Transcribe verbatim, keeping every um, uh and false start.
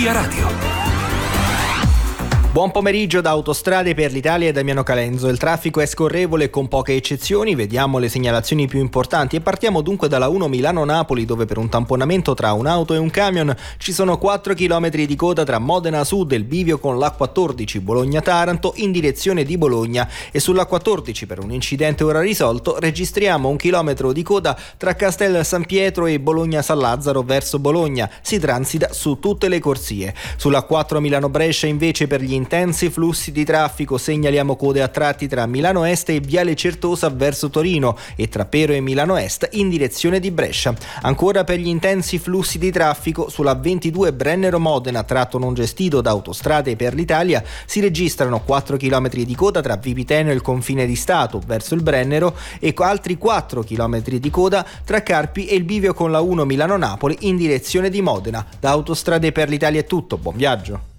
Via Radio. Buon pomeriggio da Autostrade per l'Italia e Damiano Calenzo. Il traffico è scorrevole con poche eccezioni, vediamo le segnalazioni più importanti e partiamo dunque dalla uno Milano-Napoli, dove per un tamponamento tra un'auto e un camion ci sono quattro chilometri di coda tra Modena Sud e il bivio con l'A quattordici Bologna-Taranto in direzione di Bologna, e sull'A quattordici per un incidente ora risolto registriamo un chilometro di coda tra Castel San Pietro e Bologna-San Lazzaro verso Bologna. Si transita su tutte le corsie. Sull'A quattro Milano-Brescia invece per gli intensi flussi di traffico segnaliamo code a tratti tra Milano Est e Viale Certosa verso Torino e tra Pero e Milano Est in direzione di Brescia. Ancora per gli intensi flussi di traffico sulla ventidue Brennero-Modena, tratto non gestito da Autostrade per l'Italia, si registrano quattro chilometri di coda tra Vipiteno e il confine di Stato verso il Brennero e altri quattro chilometri di coda tra Carpi e il bivio con la uno Milano-Napoli in direzione di Modena. Da Autostrade per l'Italia è tutto, buon viaggio.